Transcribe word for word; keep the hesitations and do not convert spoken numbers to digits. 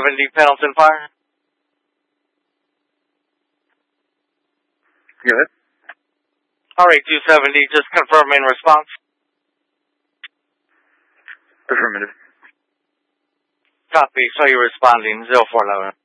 seventy Pendleton Fire. Go ahead. R A two seventy, just confirming response. Affirmative. Copy, so you're responding, zero four eleven.